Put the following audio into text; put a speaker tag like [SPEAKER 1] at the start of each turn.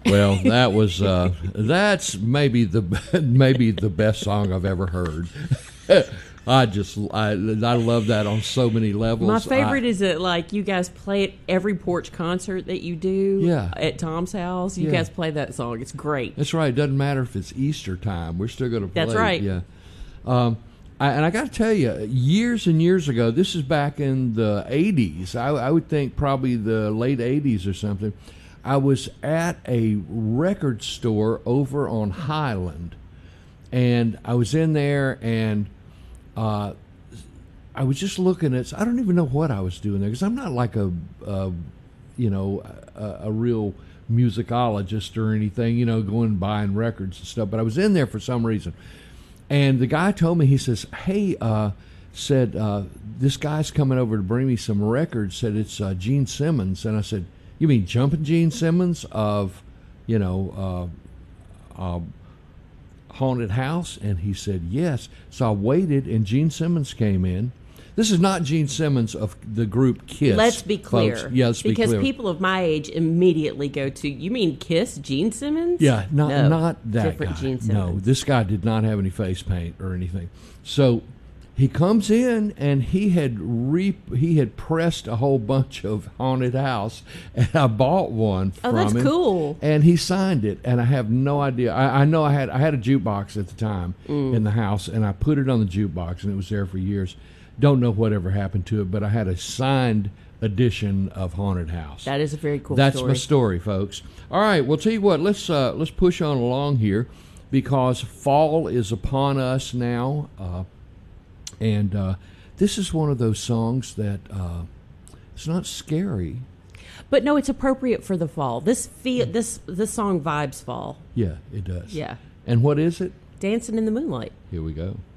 [SPEAKER 1] Well, that was that's maybe the best song I've ever heard. I love that on so many levels.
[SPEAKER 2] My favorite is that, like, you guys play at every porch concert that you do at Tom's house. You guys play that song. It's great.
[SPEAKER 1] That's right. It doesn't matter if it's Easter time. We're still going to play.
[SPEAKER 2] That's right.
[SPEAKER 1] Yeah. And I got to tell you, years and years ago, this is back in the 80s. I would think probably the late 80s or something. I was at a record store over on Highland, and I was in there, and I was just looking at. I don't even know what I was doing there because I'm not like a real musicologist or anything. Going and buying records and stuff. But I was in there for some reason, and the guy told me. He says, "Hey," this guy's coming over to bring me some records. Said it's Gene Simmons, and I said, "You mean Jumpin' Gene Simmons of, Haunted House?" And he said, "Yes." So I waited, and Gene Simmons came in. This is not Gene Simmons of the group Kiss.
[SPEAKER 2] Let's be clear.
[SPEAKER 1] Folks. Yeah, let's be clear.
[SPEAKER 2] Because people of my age immediately go to, you mean Kiss, Gene Simmons?
[SPEAKER 1] Yeah, not that
[SPEAKER 2] different
[SPEAKER 1] guy.
[SPEAKER 2] Gene Simmons.
[SPEAKER 1] No, this guy did not have any face paint or anything. So he comes in, and he had pressed a whole bunch of Haunted House, and I bought one from him.
[SPEAKER 2] Oh, that's cool.
[SPEAKER 1] And he signed it, and I have no idea. I know I had a jukebox at the time in the house, and I put it on the jukebox, and it was there for years. Don't know whatever happened to it, but I had a signed edition of Haunted House.
[SPEAKER 2] That is a very cool
[SPEAKER 1] That's
[SPEAKER 2] story.
[SPEAKER 1] my story, folks. All right, well, tell you what, let's push on along here because fall is upon us now. And this is one of those songs that it's not scary.
[SPEAKER 2] But no, it's appropriate for the fall. This song vibes fall.
[SPEAKER 1] Yeah, it does.
[SPEAKER 2] Yeah.
[SPEAKER 1] And what is it?
[SPEAKER 2] Dancing in the Moonlight.
[SPEAKER 1] Here we go.